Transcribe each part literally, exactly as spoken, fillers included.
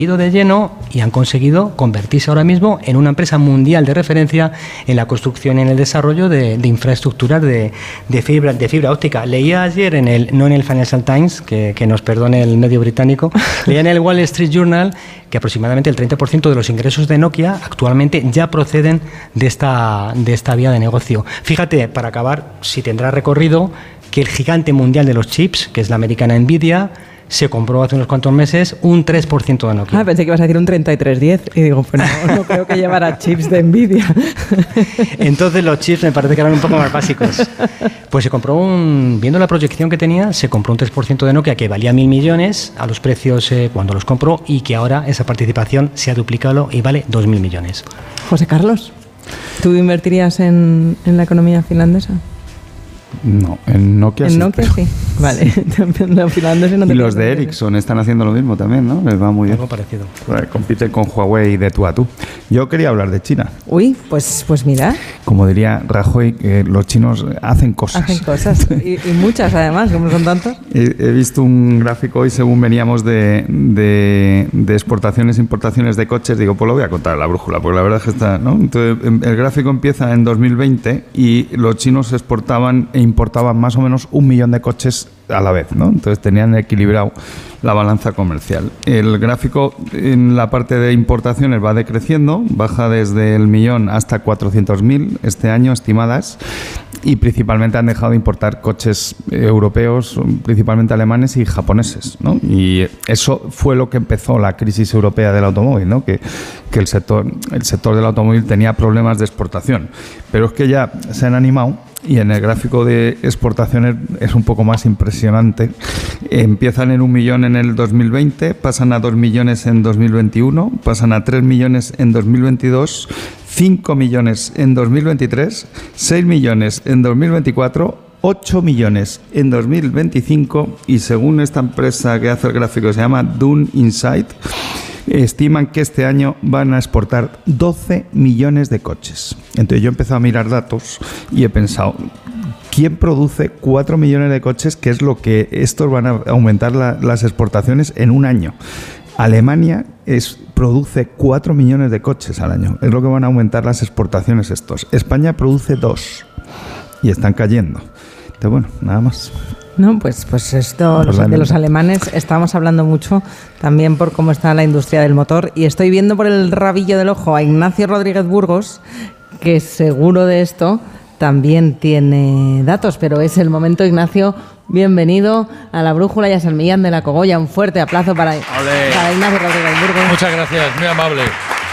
de lleno y han conseguido convertirse ahora mismo en una empresa mundial de referencia en la construcción y en el desarrollo de, de infraestructuras de, de, fibra, de fibra óptica. Leía ayer, en el, no en el Financial Times, que, que nos perdone el medio británico, leía en el Wall Street Journal que aproximadamente el treinta por ciento de los ingresos de Nokia actualmente ya proceden de esta, de esta vía de negocio. Fíjate, para acabar, si tendrá recorrido, que el gigante mundial de los chips, que es la americana Nvidia, se compró hace unos cuantos meses un tres por ciento de Nokia. Ah, pensé que ibas a decir un treinta y tres diez y digo, pues no, no creo que llevara chips de Nvidia. Entonces los chips me parece que eran un poco más básicos. Pues se compró un, viendo la proyección que tenía, se compró un tres por ciento de Nokia que valía mil millones a los precios eh, cuando los compró y que ahora esa participación se ha duplicado y vale dos mil millones. José Carlos, ¿tú invertirías en, en la economía finlandesa? No, en Nokia en sí. Nokia sí. Vale, los finlandeses no te Y los de Ericsson están haciendo lo mismo también, ¿no? Les va muy bien. Algo parecido. Pues compiten con Huawei de tú a tú. Yo quería hablar de China. Uy, pues, pues mira. Como diría Rajoy, eh, los chinos hacen cosas. Hacen cosas. Y, y muchas además, como son tantos. He, he visto un gráfico hoy según veníamos de, de, de exportaciones e importaciones de coches. Digo, pues lo voy a contar a la brújula, porque la verdad es que está, ¿no? Entonces, el gráfico empieza en dos mil veinte y los chinos exportaban e importaban más o menos un millón de coches a la vez, ¿no? Entonces tenían equilibrado la balanza comercial. El gráfico en la parte de importaciones va decreciendo, baja desde el millón hasta cuatrocientos mil este año estimadas, y principalmente han dejado de importar coches europeos, principalmente alemanes y japoneses, ¿no? Y eso fue lo que empezó la crisis europea del automóvil, ¿no? Que, que el sector, el sector del automóvil tenía problemas de exportación. Pero es que ya se han animado. Y en el gráfico de exportaciones es un poco más impresionante. Empiezan en un millón en el dos mil veinte, pasan a dos millones en dos mil veintiuno, pasan a tres millones en dos mil veintidós, cinco millones en dos mil veintitrés, seis millones en dos mil veinticuatro, ocho millones en dos mil veinticinco y según esta empresa que hace el gráfico, se llama Dun Insight, estiman que este año van a exportar doce millones de coches. Entonces yo he empezado a mirar datos y he pensado, ¿quién produce cuatro millones de coches? Que es lo que estos van a aumentar la, las exportaciones en un año. Alemania es, produce cuatro millones de coches al año. Es lo que van a aumentar las exportaciones estos. España produce dos y están cayendo. Entonces, bueno, nada más. No, pues, pues esto los, de los alemanes estamos hablando mucho también por cómo está la industria del motor y estoy viendo por el rabillo del ojo a Ignacio Rodríguez Burgos, que seguro de esto también tiene datos, pero es el momento. Ignacio, bienvenido a La Brújula y a San Millán de la Cogolla. Un fuerte aplauso para, para Ignacio Rodríguez Burgos. Muchas gracias, muy amable.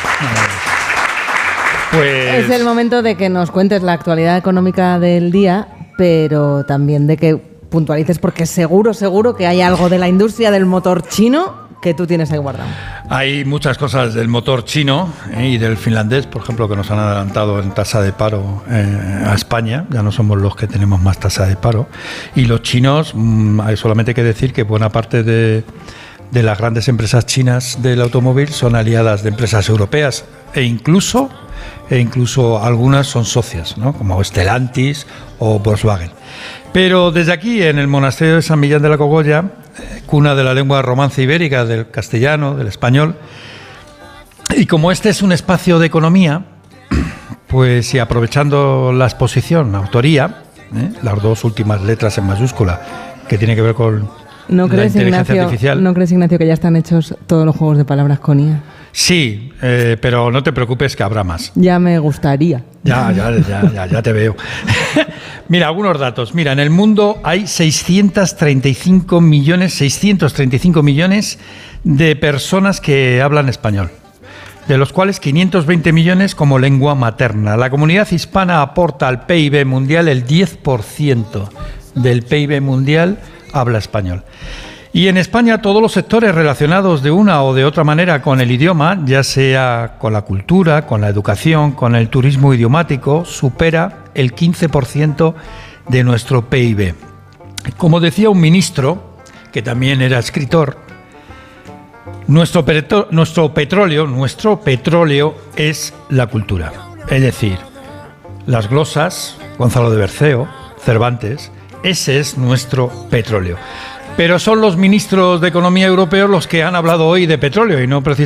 Pues... Es el momento de que nos cuentes la actualidad económica del día, pero también de que puntualices, porque seguro, seguro que hay algo de la industria del motor chino que tú tienes ahí guardado. Hay muchas cosas del motor chino eh, y del finlandés, por ejemplo, que nos han adelantado en tasa de paro eh, a España. Ya no somos los que tenemos más tasa de paro. Y los chinos, mmm, hay solamente que decir que buena parte de, de las grandes empresas chinas del automóvil son aliadas de empresas europeas e incluso, e incluso algunas son socias, ¿no? Como Stellantis o Volkswagen. Pero desde aquí, en el monasterio de San Millán de la Cogolla, cuna de la lengua romance ibérica, del castellano, del español, y como este es un espacio de economía, pues y aprovechando la exposición, la autoría, ¿eh? Las dos últimas letras en mayúscula, que tiene que ver con ¿No la crees, inteligencia Ignacio, artificial. ¿No crees, Ignacio, que ya están hechos todos los juegos de palabras con I A? Sí, eh, pero no te preocupes que habrá más. Ya me gustaría. Ya, ya, ya, ya, ya te veo. Mira, algunos datos. Mira, en el mundo hay seiscientos treinta y cinco millones, seiscientos treinta y cinco millones de personas que hablan español, de los cuales quinientos veinte millones como lengua materna. La comunidad hispana aporta al P I B mundial el diez por ciento del P I B mundial habla español. Y en España todos los sectores relacionados de una o de otra manera con el idioma, ya sea con la cultura, con la educación, con el turismo idiomático, supera el quince por ciento de nuestro P I B. Como decía un ministro, que también era escritor, nuestro, petro- nuestro petróleo, nuestro petróleo es la cultura. Es decir, las glosas, Gonzalo de Berceo, Cervantes, ese es nuestro petróleo. Pero son los ministros de Economía europeos los que han hablado hoy de petróleo y no precisamente